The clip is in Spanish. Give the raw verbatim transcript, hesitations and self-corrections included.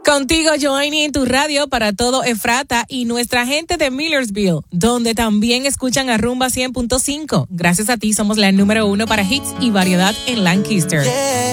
Contigo, Joanie, en tu radio para todo Efrata y nuestra gente de Millersville, donde también escuchan a Rumba cien punto cinco. Gracias a ti somos la número uno para hits y variedad en Lancaster. Yeah.